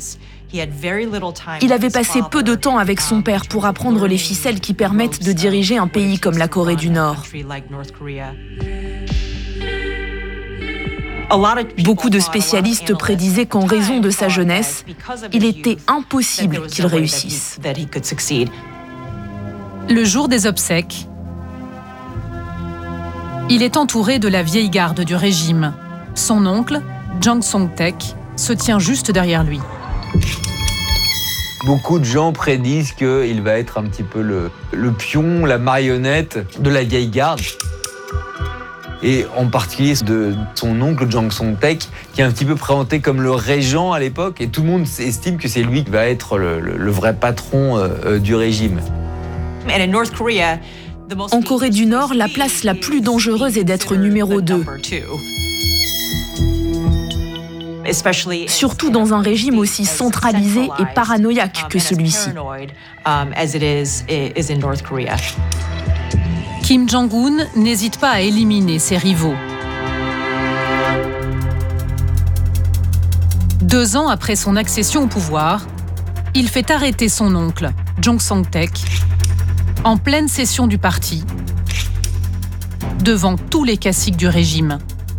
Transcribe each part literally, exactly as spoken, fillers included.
Il avait passé peu de temps avec son père pour apprendre les ficelles qui permettent de diriger un pays comme la Corée du Nord. Beaucoup de spécialistes prédisaient qu'en raison de sa jeunesse, il était impossible qu'il réussisse. Le jour des obsèques, il est entouré de la vieille garde du régime. Son oncle, Jang Song-taek, se tient juste derrière lui. Beaucoup de gens prédisent qu'il va être un petit peu le, le pion, la marionnette de la vieille garde. Et en particulier de son oncle Jang Song-taek, qui est un petit peu présenté comme le régent à l'époque. Et tout le monde estime que c'est lui qui va être le, le, le vrai patron euh, du régime. En Corée du Nord, la place la plus dangereuse est d'être numéro deux. Surtout dans un régime aussi centralisé et paranoïaque que celui-ci. Kim Jong-un n'hésite pas à éliminer ses rivaux. Deux ans après son accession au pouvoir, il fait arrêter son oncle, Jang Song-taek, en pleine session du parti, devant tous les caciques du régime.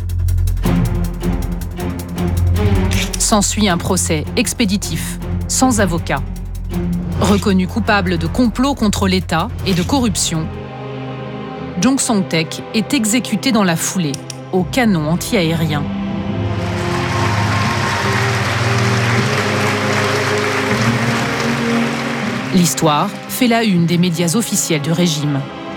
S'ensuit un procès expéditif, sans avocat. Reconnu coupable de complot contre l'État et de corruption, Jang Song-taek est exécuté dans la foulée, au canon anti-aérien. L'histoire fait la une des médias officiels du régime.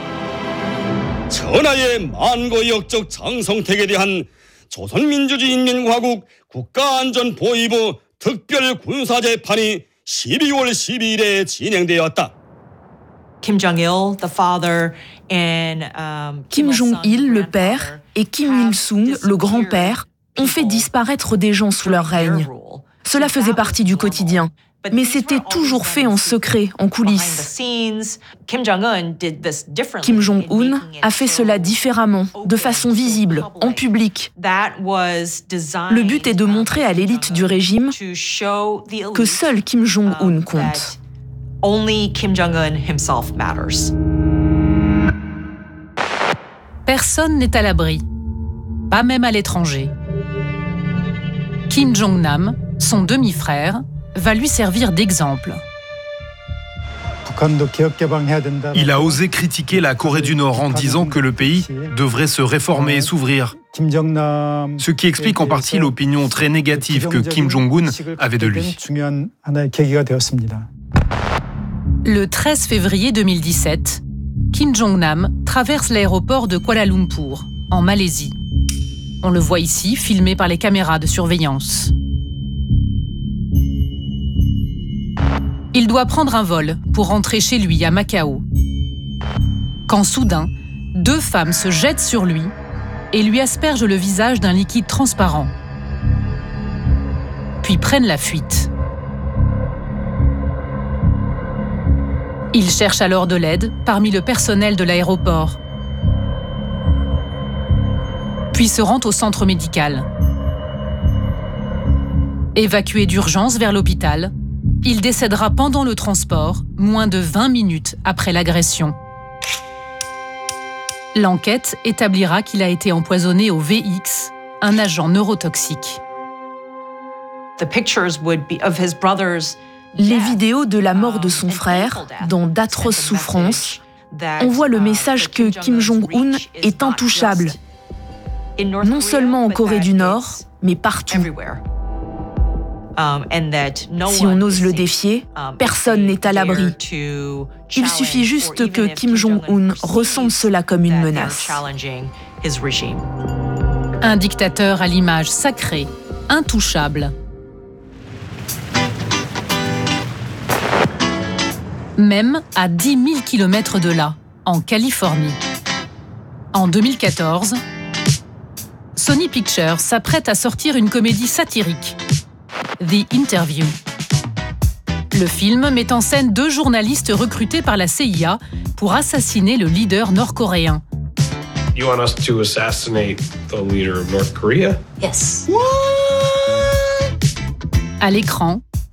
전하의 만고 역적 장성택에 대한 조선민주주의인민공화국 국가안전보위부 특별군사재판이 십이월 십이일에 진행되었다. Kim Jong-il, the father, and, um, Kim Jong-il, le père, et Kim Il-sung, le grand-père, ont fait disparaître des gens sous leur règne. Cela faisait partie du quotidien. Mais c'était toujours fait en secret, en coulisses. Kim Jong-un a fait cela différemment, de façon visible, en public. Le but est de montrer à l'élite du régime que seul Kim Jong-un compte. Personne n'est à l'abri, pas même à l'étranger. Kim Jong-nam, son demi-frère, va lui servir d'exemple. Il a osé critiquer la Corée du Nord en disant que le pays devrait se réformer et s'ouvrir. Ce qui explique en partie l'opinion très négative que Kim Jong-un avait de lui. Le treize février deux mille dix-sept, Kim Jong-nam traverse l'aéroport de Kuala Lumpur, en Malaisie. On le voit ici, filmé par les caméras de surveillance. Il doit prendre un vol pour rentrer chez lui à Macao. Quand soudain, deux femmes se jettent sur lui et lui aspergent le visage d'un liquide transparent. Puis prennent la fuite. Il cherche alors de l'aide parmi le personnel de l'aéroport. Puis se rend au centre médical. Évacué d'urgence vers l'hôpital, il décédera pendant le transport, moins de vingt minutes après l'agression. L'enquête établira qu'il a été empoisonné au V X, un agent neurotoxique. Les vidéos de la mort de son frère, dans d'atroces souffrances, envoient le message que Kim Jong-un est intouchable, non seulement en Corée du Nord, mais partout. Si on ose le défier, personne n'est à l'abri. Il suffit juste que Kim Jong-un ressente cela comme une menace. Un dictateur à l'image sacrée, intouchable. Même à dix mille kilomètres de là, en Californie. En deux mille quatorze, Sony Pictures s'apprête à sortir une comédie satirique, The Interview. Le film met en scène deux journalistes recrutés par la C I A pour assassiner le leader nord-coréen. You want us to assassinate the leader of North Korea? Yes. What? À l'écran,